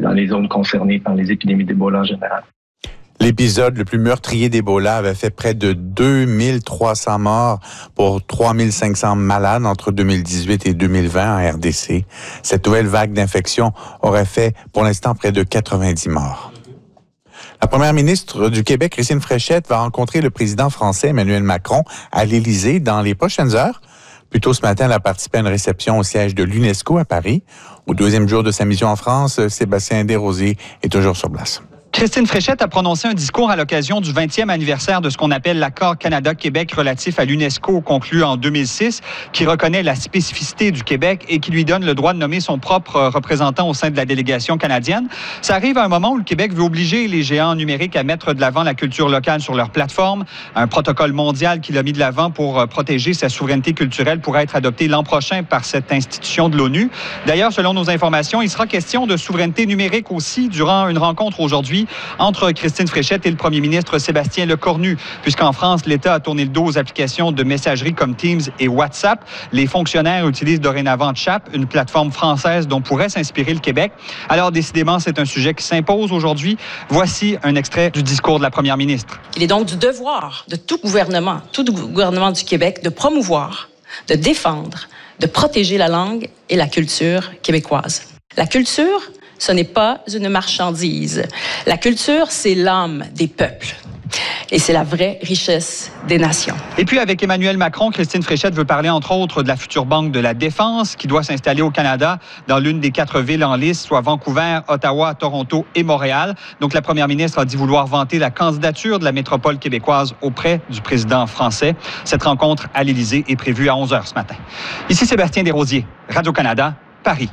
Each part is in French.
dans les zones concernées par les épidémies d'Ebola en général. L'épisode le plus meurtrier d'Ebola avait fait près de 2300 morts pour 3500 malades entre 2018 et 2020 en RDC. Cette nouvelle vague d'infection aurait fait pour l'instant près de 90 morts. La première ministre du Québec, Christine Fréchette, va rencontrer le président français Emmanuel Macron à l'Élysée dans les prochaines heures. Plus tôt ce matin, elle a participé à une réception au siège de l'UNESCO à Paris. Au deuxième jour de sa mission en France, Sébastien Desrosiers est toujours sur place. Christine Fréchette a prononcé un discours à l'occasion du 20e anniversaire de ce qu'on appelle l'accord Canada-Québec relatif à l'UNESCO conclu en 2006, qui reconnaît la spécificité du Québec et qui lui donne le droit de nommer son propre représentant au sein de la délégation canadienne. Ça arrive à un moment où le Québec veut obliger les géants numériques à mettre de l'avant la culture locale sur leur plateforme. Un protocole mondial qu'il a mis de l'avant pour protéger sa souveraineté culturelle pourrait être adopté l'an prochain par cette institution de l'ONU. D'ailleurs, selon nos informations, il sera question de souveraineté numérique aussi durant une rencontre aujourd'hui entre Christine Fréchette et le premier ministre Sébastien Lecornu, puisqu'en France, l'État a tourné le dos aux applications de messagerie comme Teams et WhatsApp. Les fonctionnaires utilisent dorénavant Chap, une plateforme française dont pourrait s'inspirer le Québec. Alors, décidément, c'est un sujet qui s'impose aujourd'hui. Voici un extrait du discours de la première ministre. Il est donc du devoir de tout gouvernement du Québec de promouvoir, de défendre, de protéger la langue et la culture québécoise. La culture, ce n'est pas une marchandise. La culture, c'est l'âme des peuples. Et c'est la vraie richesse des nations. Et puis, avec Emmanuel Macron, Christine Fréchette veut parler, entre autres, de la future Banque de la Défense qui doit s'installer au Canada dans l'une des 4 villes en liste, soit Vancouver, Ottawa, Toronto et Montréal. Donc, la première ministre a dit vouloir vanter la candidature de la métropole québécoise auprès du président français. Cette rencontre à l'Élysée est prévue à 11h ce matin. Ici Sébastien Desrosiers, Radio-Canada, Paris.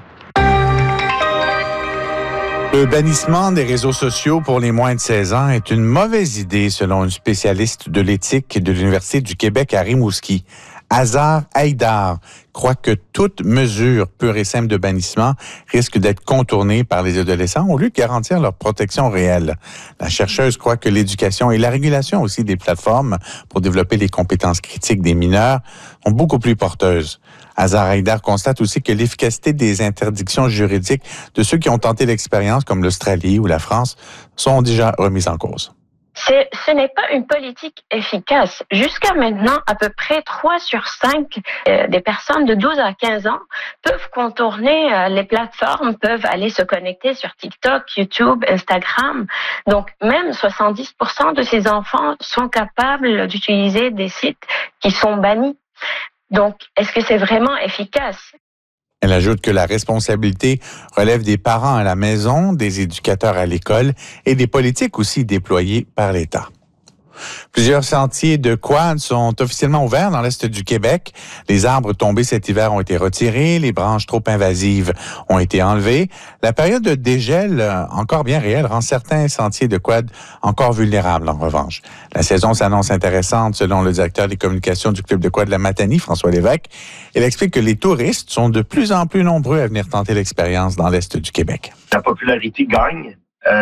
Le bannissement des réseaux sociaux pour les moins de 16 ans est une mauvaise idée, selon une spécialiste de l'éthique de l'Université du Québec à Rimouski. Azar Haïdar croit que toute mesure pure et simple de bannissement risque d'être contournée par les adolescents au lieu de garantir leur protection réelle. La chercheuse croit que l'éducation et la régulation aussi des plateformes pour développer les compétences critiques des mineurs sont beaucoup plus porteuses. Azar Haïdar constate aussi que l'efficacité des interdictions juridiques de ceux qui ont tenté l'expérience, comme l'Australie ou la France, sont déjà remises en cause. Ce n'est pas une politique efficace. Jusqu'à maintenant, à peu près 3 sur 5 des personnes de 12 à 15 ans peuvent contourner les plateformes, peuvent aller se connecter sur TikTok, YouTube, Instagram. Donc, même 70% de ces enfants sont capables d'utiliser des sites qui sont bannis. Donc, est-ce que c'est vraiment efficace? Elle ajoute que la responsabilité relève des parents à la maison, des éducateurs à l'école et des politiques aussi déployées par l'État. Plusieurs sentiers de quad sont officiellement ouverts dans l'est du Québec. Les arbres tombés cet hiver ont été retirés, les branches trop invasives ont été enlevées. La période de dégel, encore bien réelle, rend certains sentiers de quad encore vulnérables en revanche. La saison s'annonce intéressante selon le directeur des communications du club de quad de la Matanie, François Lévesque. Il explique que les touristes sont de plus en plus nombreux à venir tenter l'expérience dans l'est du Québec. La popularité gagne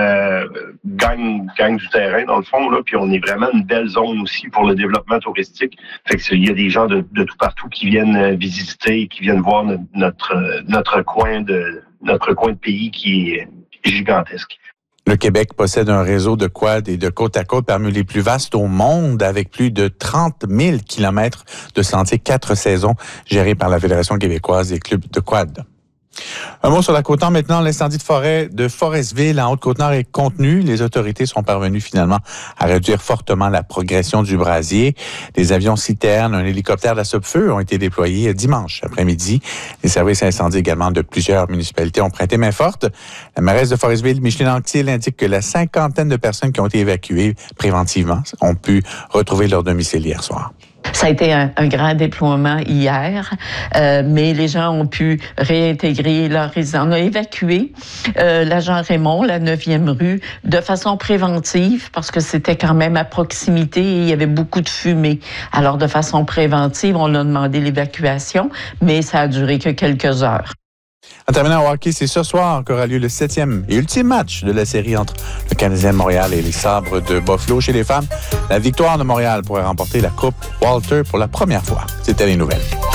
du terrain dans le fond là, puis on est vraiment une belle zone aussi pour le développement touristique. Fait que il y a des gens de tout partout qui viennent visiter, qui viennent voir notre coin de pays qui est gigantesque. Le Québec possède un réseau de quad et de côte à côte parmi les plus vastes au monde, avec plus de 30 000 kilomètres de sentiers, 4 saisons gérés par la Fédération québécoise des clubs de quad. Un mot sur la Côte-Nord maintenant. L'incendie de forêt de Forestville en Haute-Côte-Nord est contenu. Les autorités sont parvenues finalement à réduire fortement la progression du brasier. Des avions citernes, un hélicoptère de la Sopfeu ont été déployés dimanche après-midi. Les services incendies également de plusieurs municipalités ont prêté main forte. La mairesse de Forestville, Micheline Anctil, indique que la 50aine de personnes qui ont été évacuées préventivement ont pu retrouver leur domicile hier soir. Ça a été un grand déploiement hier, mais les gens ont pu réintégrer leur résidence. On a évacué l'agent Raymond, la 9e rue, de façon préventive, parce que c'était quand même à proximité et il y avait beaucoup de fumée. Alors, de façon préventive, on a demandé l'évacuation, mais ça a duré que quelques heures. En terminant au hockey, c'est ce soir qu'aura lieu le 7e et ultime match de la série entre le Canadien de Montréal et les Sabres de Buffalo. Chez les femmes, la victoire de Montréal pourrait remporter la Coupe Walter pour la première fois. C'était les nouvelles.